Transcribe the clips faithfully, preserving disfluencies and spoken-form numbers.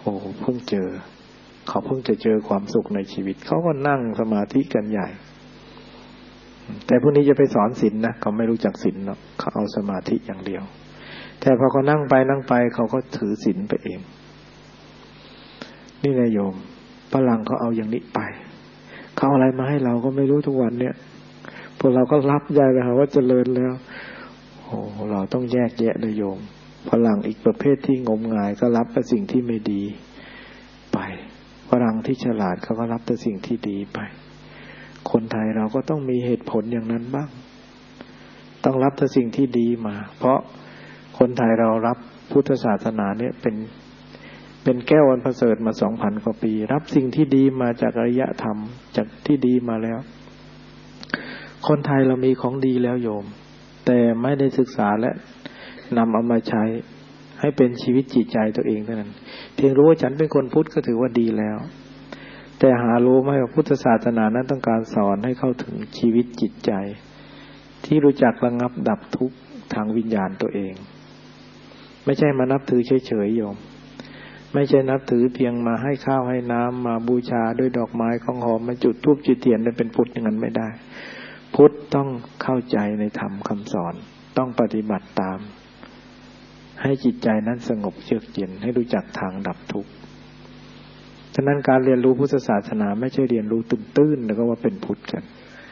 อ้เพิ่งเจอเขาเพิ่งจะเจอความสุขในชีวิตเขาก็นั่งสมาธิกันใหญ่แต่พวกนี้จะไปสอนศีลนะเขาไม่รู้จักศีลเนาะเขาเอาสมาธิอย่างเดียวแต่พอเขานั่งไปนั่งไปเขาก็ถือศีลไปเองนี่นายโยมฝรั่งเขาเอาอย่างนี้ไปเขาอะไรมาให้เราก็ไม่รู้ทุกวันเนี่ยพวกเราก็รับใจไปหาว่าเจริญแล้วโอ้เราต้องแยกแยะเลยโยมฝรั่งอีกประเภทที่งมงายก็รับแต่สิ่งที่ไม่ดีไปฝรั่งที่ฉลาดเขาก็รับแต่สิ่งที่ดีไปคนไทยเราก็ต้องมีเหตุผลอย่างนั้นบ้างต้องรับแต่สิ่งที่ดีมาเพราะคนไทยเรารับพุทธศาสนาเนี่ยเป็นเป็นแก้วอันประเสริฐมา สองพัน กว่าปีรับสิ่งที่ดีมาจากอริยธรรมจากที่ดีมาแล้วคนไทยเรามีของดีแล้วโยมแต่ไม่ได้ศึกษาและนำเอามาใช้ให้เป็นชีวิตจิตใจตัวเองเท่านั้นเพียงรู้ว่าฉันเป็นคนพุทธก็ถือว่าดีแล้วแต่หารู้ไหมว่าพุทธศาสนานั้นต้องการสอนให้เข้าถึงชีวิตจิตใจที่รู้จักระงับดับทุกข์ทางวิญญาณตัวเองไม่ใช่มานับถือเฉยๆโยมไม่ใช่นับถือเพียงมาให้ข้าวให้น้ำมาบูชาด้วยดอกไม้ของหอมมาจุดธูปจุดเทียนได้เป็นพุทธอย่างนั้นไม่ได้พุทธต้องเข้าใจในธรรมคำสอนต้องปฏิบัติตามให้จิตใจนั้นสงบเยือกเย็นให้รู้จักทางดับทุกข์ฉะนั้นการเรียนรู้พุทธศาสนาไม่ใช่เรียนรู้ตื้นๆแล้วก็ว่าเป็นพุทธกัน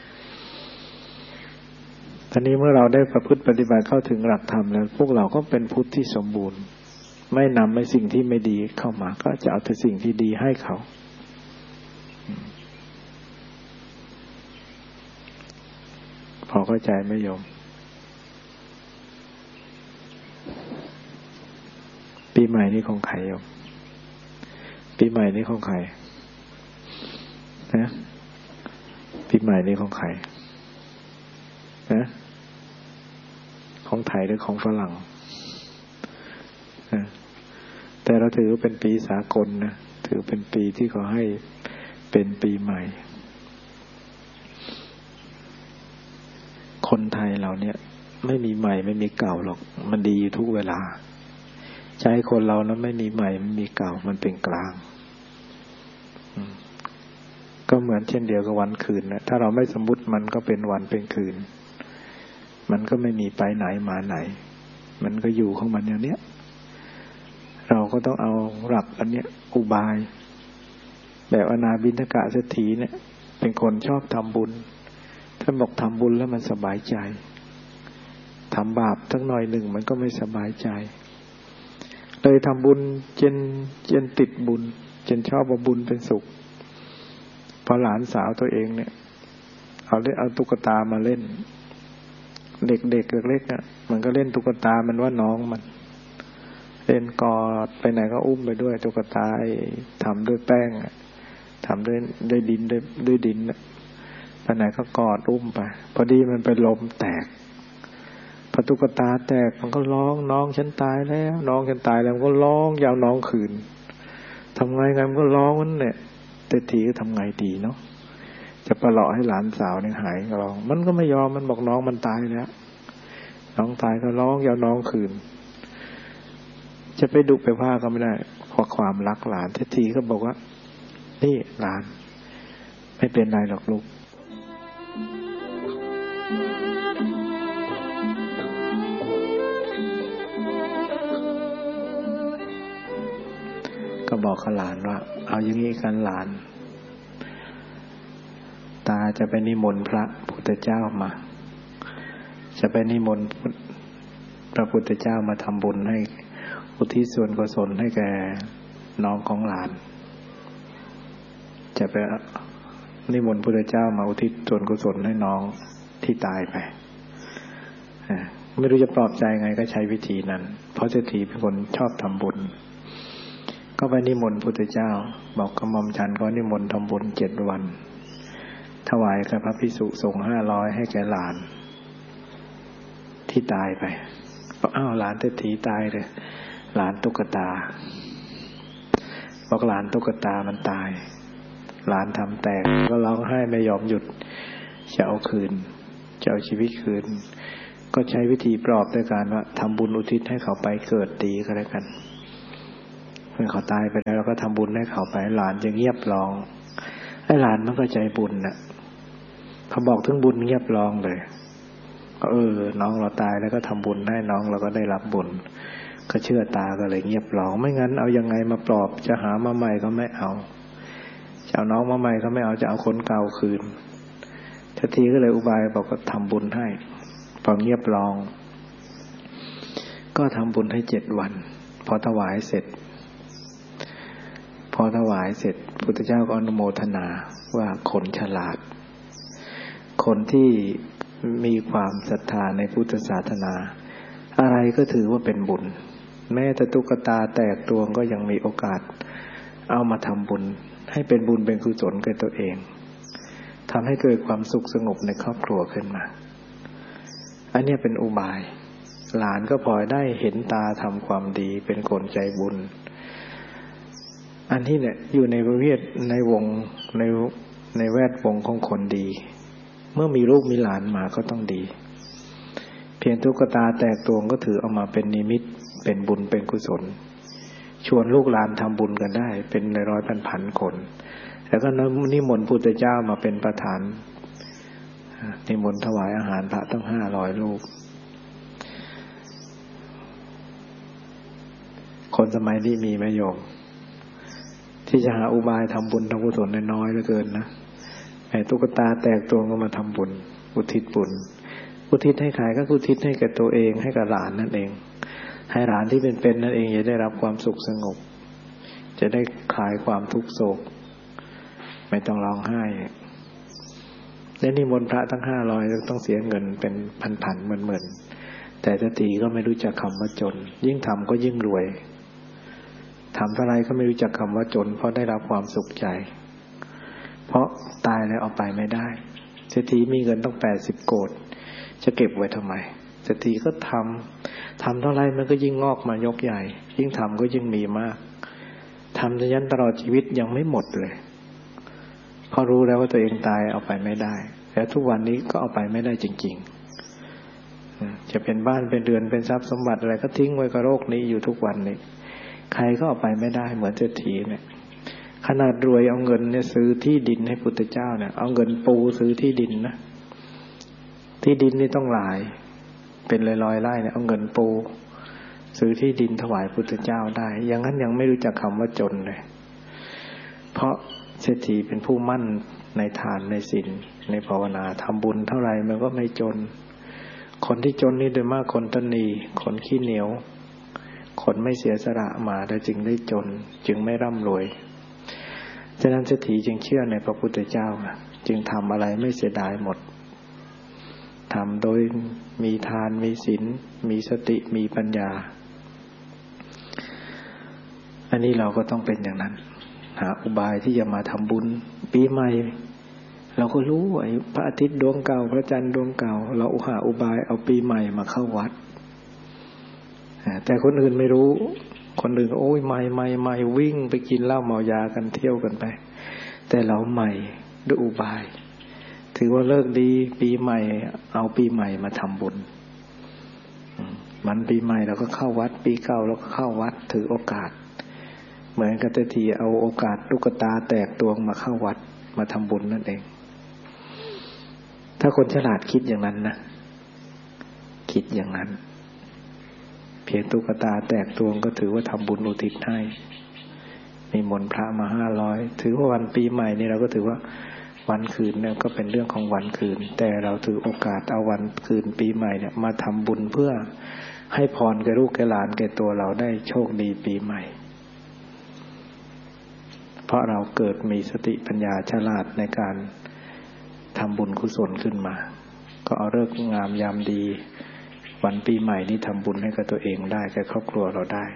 ทีนี้เมื่อเราได้ประพฤติปฏิบัติเข้าถึงหลักธรรมแล้วพวกเราก็เป็นพุทธที่สมบูรณ์ไม่นำในสิ่งที่ไม่ดีเข้ามาก็จะเอาแต่สิ่งที่ดีให้เขาพอเข้าใจไหมโยมปีใหม่นี้ของใครโยมปีใหม่นี้ของใครนะปีใหม่นี้ของใครนะของไทยหรือของฝรั่งนะแต่เราถือเป็นปีสากลนะถือเป็นปีที่เขาให้เป็นปีใหม่คนไทยเราเนี่ยไม่มีใหม่ไม่มีเก่าหรอกมันดีทุกเวลาใจคนเรานั้นไม่มีใหม่ไม่มีเก่ามันเป็นกลางก็เหมือนเช่นเดียวกับวันคืนนะถ้าเราไม่สมมุติมันก็เป็นวันเป็นคืนมันก็ไม่มีไปไหนมาไหนมันก็อยู่ของมันอย่างเนี้ยเราก็ต้องเอาหลักอันเนี้ยอุบายแบบอนาบิณฑกะเศรษฐีเนี่ยเป็นคนชอบทำบุญท่านบอกทำบุญแล้วมันสบายใจทำบาปสักหน่อยหนึ่งมันก็ไม่สบายใจเลยทำบุญจนจนติดบุญจนชอบว่าบุญเป็นสุขพอหลานสาวตัวเองเนี่ยเอาเล่นเอาตุ๊กตามาเล่นเด็กๆเล็กๆอ่ะมันก็เล่นตุ๊กตามันว่าน้องมันเล่นกอดไปไหนก็อุ้มไปด้วยตุ๊กตาทำด้วยแป้งทำด้วยด้วยดินด้วยด้วยดินไปไหนก็กอดอุ้มไปพอดีมันไปลมแตกพอตุ๊กตาแตกมันก็ร้องน้องฉันตายแล้วน้องฉันตายแล้วมันก็ร้องยาวน้องคืนทำไงไงมันก็ร้องนั่นแหละแต่ทีก็ทำไงดีเนาะจะประหลาะให้หลานสาวเนี่ยหายร้องมันก็ไม่ยอมมันบอกน้องมันตายแล้วน้องตายก็ร้องยาวน้องคืนจะไปดุไปว่าก็ไม่ได้เพราะความรักหลานแต่ทีก็บอกว่านี่หลานไม่เป็นไรหรอกลูกก็บอกกับหลานว่าเอาอย่างนี้กันหลานตาจะไปนิมนต์พระพุทธเจ้ามาจะไปนิมนต์พระพุทธเจ้ามาทำบุญให้อุทิศส่วนกุศลให้แก่น้องของหลานจะไปนิมนต์พระพุทธเจ้ามาอุทิศส่วนกุศลให้น้องที่ตายไปไม่รู้จะปลอบใจไงก็ใช้วิธีนั้นเพราะเศรษฐีเป็นคนชอบทำบุญก็ไปนิมนต์พุทธเจ้าบอกกระหม่อมฉันก็นิมนต์ทำบุญเจ็ดวันถวายกับพระภิกษุสงฆ์ห้าร้อยให้แก่หลานที่ตายไปบอกอ้าวหลานเศรษฐีตายเลยหลานตุ๊กตาบอกหลานตุ๊กตามันตายหลานทำแตกก็ร้องไห้ไม่ยอมหยุดจะเอาคืนจะเอาชีวิตคืนก็ใช้วิธีปลอบด้วยการว่าทำบุญอุทิศให้เขาไปเกิดดีก็แล้วกันเอมื่อเขาตายไปแล้วเราก็ทำบุญให้เขาไปหลานจะเงียบร้องไอ้หลานมันก็ใจบุญน่ะพอบอกถึงบุญเงียบร้องเลยก็เออน้องเราตายแล้วก็ทำบุญให้น้องเราก็ได้รับบุญก็เชื่อตาก็เลยเงียบร้องไม่งั้นเอายังไงมาปลอบจะหามาใหม่ก็ไม่เอาจะเอาน้องมาใหม่ก็ไม่เอาจะเอาคนเก่าคืนทันทีก็เลยอุบายบอกก็ทำบุญให้พอเงียบร้องก็ทำบุญให้เจ็ดวันพอถวายเสร็จพอถวายเสร็จพุทธเจ้าก็อนุโมทนาว่าคนฉลาดคนที่มีความศรัทธาในพุทธศาสนาอะไรก็ถือว่าเป็นบุญแม้แต่ตุ๊กตาแตกตัวก็ยังมีโอกาสเอามาทำบุญให้เป็นบุญเป็นกุศลแก่ตัวเองทำให้เกิดความสุขสงบในครอบครัวขึ้นมาอันนี้เป็นอุบายหลานก็พลอยได้เห็นตาทำความดีเป็นคนใจบุญอันที่เนี่ยอยู่ในประเภทในวงในในแวดวงของคนดีเมื่อมีลูกมีหลานมาก็ต้องดีเพียงตุ๊กตาแตกตัวก็ถือเอามาเป็นนิมิตเป็นบุญเป็นกุศลชวนลูกหลานทำบุญกันได้เป็นในร้อยพันพันคนแล้วก็นิมนต์พุทธเจ้ามาเป็นประธานนิมนต์ถวายอาหารพระตั้งห้าร้อยรูปคนสมัยนี้มีไหมโยมที่จะหาอุบายทำบุญทำกุศลน้อยๆเหลือเกินนะไอ้ตุ๊กตาแตกตัวก็มาทำบุญอุทิศบุญอุทิศให้ใครก็อุทิศให้กับตัวเองให้กับหลานนั่นเองให้หลานที่เป็นๆนั่นเองจะได้รับความสุขสงบจะได้คลายความทุกข์โศกไม่ต้องร้องไห้และนิมนต์พระตั้งห้าร้อยต้องเสียเงินเป็นพันๆหมื่นๆแต่สติก็ไม่รู้จักคำว่าจนยิ่งทำก็ยิ่งรวยทำเท่าไรก็ไม่รู้จักคำว่าจนเพราะได้รับความสุขใจเพราะตายแล้วเอาไปไม่ได้เศรษฐีมีเงินต้องแปดสิบโกฏจะเก็บไว้ทำไมเศรษฐีก็ทำทำเท่าไรมันก็ยิ่งงอกมายกใหญ่ยิ่งทำก็ยิ่งมีมากทำจนยันตลอดชีวิตยังไม่หมดเลยพอรู้แล้วว่าตัวเองตายเอาไปไม่ได้แล้วทุกวันนี้ก็เอาไปไม่ได้จริงๆจะเป็นบ้านเป็นเรือนเป็นทรัพย์สมบัติอะไรก็ทิ้งไว้กับโลกนี้อยู่ทุกวันนี้ใครก็เอาไปไม่ได้เหมือนเศรษฐีเนี่ยขนาดรวยเอาเงินเนี่ยซื้อที่ดินให้พุทธเจ้าเนี่ยเอาเงินปูซื้อที่ดินนะที่ดินนี่ต้องหลายเป็นร้อยๆไร่เนี่ยเอาเงินปูซื้อที่ดินถวายพุทธเจ้าได้อย่างนั้นยังไม่รู้จักคำว่าจนเลยเพราะเศรษฐีเป็นผู้มั่นในทานในศีลในภาวนาทำบุญเท่าไหร่มันก็ไม่จนคนที่จนนี่โดยมากคนตนีคนขี้เหนียวคนไม่เสียสละมาแต่จึงได้จนจึงไม่ร่ำรวยฉะนั้นเศรษฐีจึงเชื่อในพระพุทธเจ้าจึงทำอะไรไม่เสียดายหมดทำโดยมีทานมีศีลมีสติมีปัญญาอันนี้เราก็ต้องเป็นอย่างนั้นหาอุบายที่จะมาทำบุญปีใหม่เราก็รู้ว่าพระอาทิตย์ดวงเก่าพระจันทร์ดวงเก่าเราหาอุบายเอาปีใหม่มาเข้าวัดแต่คนอื่นไม่รู้คนอื่นโอ้ยใหม่ใหม่ใหม่วิ่งไปกินเหล้าเมายากันเที่ยวกันไปแต่เราใหม่ด้วยอุบายถือว่าเลิกดีปีใหม่เอาปีใหม่มาทำบุญมันปีใหม่เราก็เข้าวัดปีเก่าเราก็เข้าวัดถือโอกาสเหมือนกับทีเอาโอกาสตุ๊กตาแตกตัวมาเข้าวัดมาทำบุญนั่นเองถ้าคนฉลาดคิดอย่างนั้นนะคิดอย่างนั้นเพียงตุ๊กตาแตกตัวก็ถือว่าทำบุญอุทิศให้มีมนต์พระมาห้าร้อยถือว่าวันปีใหม่นี่เราก็ถือว่าวันคืนเนี่ยก็เป็นเรื่องของวันคืนแต่เราถือโอกาสเอาวันคืนปีใหม่เนี่ยมาทำบุญเพื่อให้พรแก่ลูกแก่หลานแก่ตัวเราได้โชคดีปีใหม่เพราะเราเกิดมีสติปัญญาฉลาดในการทำบุญกุศลขึ้นมาก็เอาฤกษ์งามยามดีวันปีใหม่นี้ทำบุญให้กับตัวเองได้แก่ครอบครัวเราได้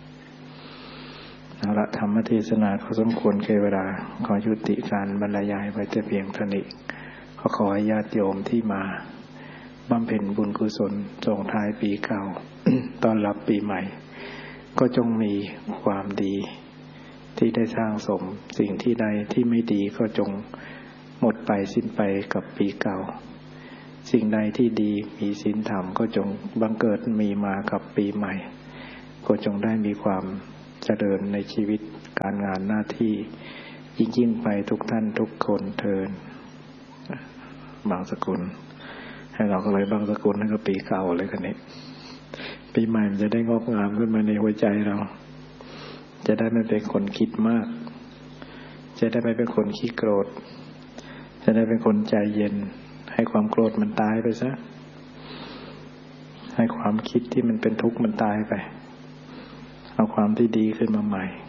เอาละธรรมเทศนาเขาสมควรแก่เวลาขอยุติการบรรยายไว้แต่เพียงเท่านี้ขอขอให้ญาติโยมที่มาบำเพ็ญบุญกุศลส่งท้ายปีเก่า ต้อนรับปีใหม่ก็จงมีความดีที่ได้สร้างสมสิ่งที่ใดที่ไม่ดีก็จงหมดไปสิ้นไปกับปีเก่าสิ่งใดที่ดีมีศีลธรรมก็จงบังเกิดมีมากับปีใหม่ก็จงได้มีความเจริญในชีวิตการงานหน้าที่ยิ่งๆไปทุกท่านทุกคนเทินบางสกุลให้เราก็เลยบางสกุลนั่นก็ปีเก่าเลยคันนี้ปีใหม่มันจะได้งอกงามขึ้นมาในหัวใจเราจะได้ไม่เป็นคนคิดมากจะได้ไม่เป็นคนขี้โกรธจะได้เป็นคนใจเย็นให้ความโกรธมันตายไปซะให้ความคิดที่มันเป็นทุกข์มันตายไปเอาความที่ดีขึ้นมาใหม่